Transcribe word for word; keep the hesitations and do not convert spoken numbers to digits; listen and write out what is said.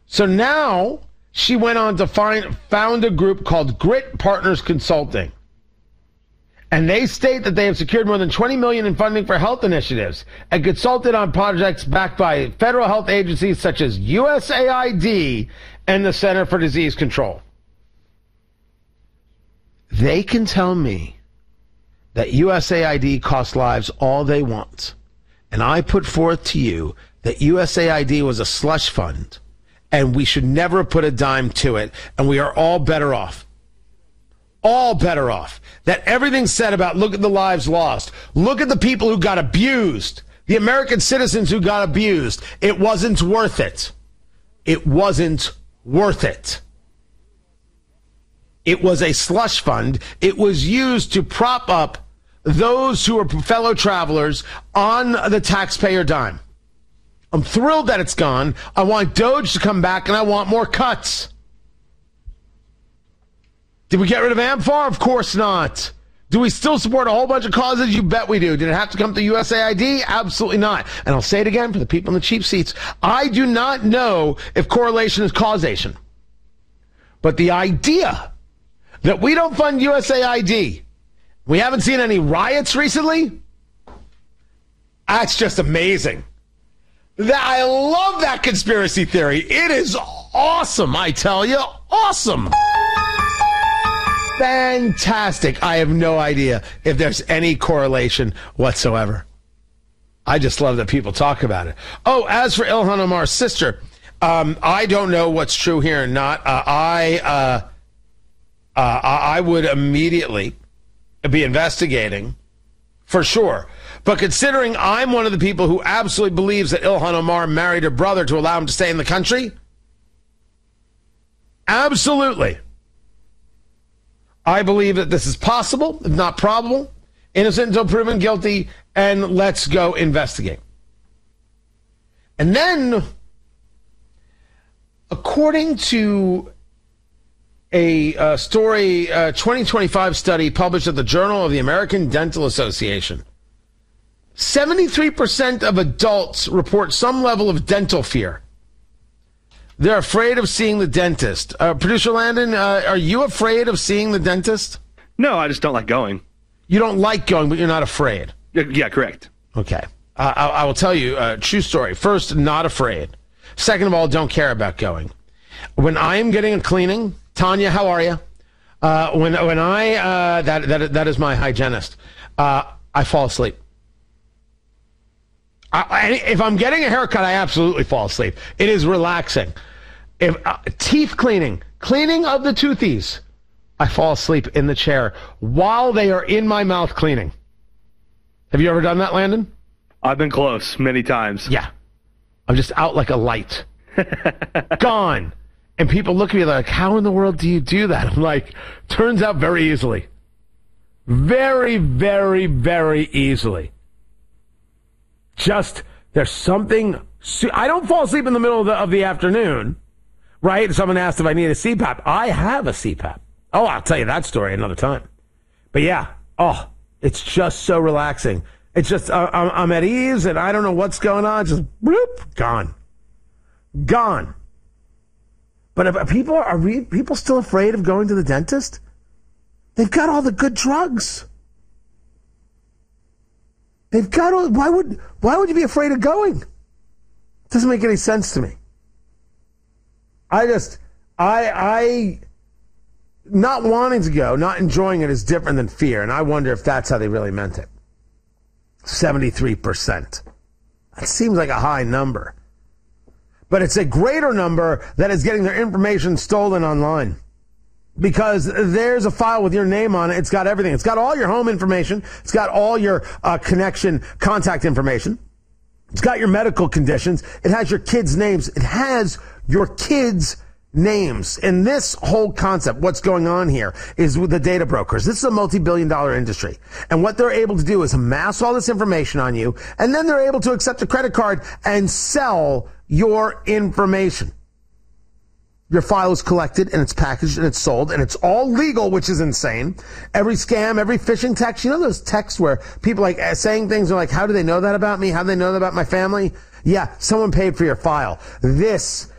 So now she went on to find found a group called Grit Partners Consulting. And they state that they have secured more than twenty million dollars in funding for health initiatives and consulted on projects backed by federal health agencies such as U S A I D and the Center for Disease Control. They can tell me that U S A I D costs lives all they want. And I put forth to you that U S A I D was a slush fund and we should never have put a dime to it, and we are all better off. All better off. That everything's said about look at the lives lost. Look at the people who got abused. The American citizens who got abused. It wasn't worth it. It wasn't worth it. It was a slush fund. It was used to prop up those who are fellow travelers on the taxpayer dime. I'm thrilled that it's gone. I want Doge to come back, and I want more cuts. Did we get rid of AmFAR? Of course not. Do we still support a whole bunch of causes? You bet we do. Did it have to come to U S A I D? Absolutely not. And I'll say it again for the people in the cheap seats. I do not know if correlation is causation. But the idea that we don't fund U S A I D, we haven't seen any riots recently, that's just amazing. That, I love that conspiracy theory. It is awesome, I tell you. Awesome. Fantastic. I have no idea if there's any correlation whatsoever. I just love that people talk about it. Oh, as for Ilhan Omar's sister, um, I don't know what's true here and not. Uh, I, uh, uh, I would immediately be investigating for sure. But considering I'm one of the people who absolutely believes that Ilhan Omar married her brother to allow him to stay in the country, absolutely. I believe that this is possible, if not probable, innocent until proven guilty, and let's go investigate. And then, according to a uh, story, uh, twenty twenty-five study published at the Journal of the American Dental Association, seventy-three percent of adults report some level of dental fear. They're afraid of seeing the dentist. Uh, Producer Landon, uh, are you afraid of seeing the dentist? No, I just don't like going. You don't like going, but you're not afraid. Yeah, correct. Okay. Uh, I, I will tell you a uh, true story. First, not afraid. Second of all, don't care about going. When I am getting a cleaning, Tanya, how are you? Uh, when when I, uh, that, that, that is my hygienist, uh, I fall asleep. I, I, if I'm getting a haircut, I absolutely fall asleep. It is relaxing. If uh, teeth cleaning, cleaning of the toothies, I fall asleep in the chair while they are in my mouth cleaning. Have you ever done that, Landon? I've been close many times. Yeah. I'm just out like a light. Gone. And people look at me like, how in the world do you do that? I'm like, turns out very easily. Very, very, very easily. Just, there's something, I don't fall asleep in the middle of the, of the afternoon, right? Someone asked if I need a C PAP. I have a C PAP. Oh, I'll tell you that story another time. But yeah, oh, it's just so relaxing. It's just, uh, I'm, I'm at ease and I don't know what's going on. Just, whoop, gone. Gone. But if people are, are people still afraid of going to the dentist? They've got all the good drugs. They've got all, why would, why would you be afraid of going? It doesn't make any sense to me. I just, I, I, not wanting to go, not enjoying it is different than fear. And I wonder if that's how they really meant it. seventy-three percent. That seems like a high number. But it's a greater number that is getting their information stolen online. Because there's a file with your name on it. It's got everything. It's got all your home information. It's got all your uh, connection, contact information. It's got your medical conditions. It has your kids' names. It has your kids' names. And this whole concept, what's going on here, is with the data brokers. This is a multi-billion dollar industry. And what they're able to do is amass all this information on you, and then they're able to accept a credit card and sell your information. Your file is collected and it's packaged and it's sold and it's all legal, which is insane. Every scam, every phishing text, you know those texts where people like saying things are like, how do they know that about me? How do they know that about my family? Yeah, someone paid for your file. This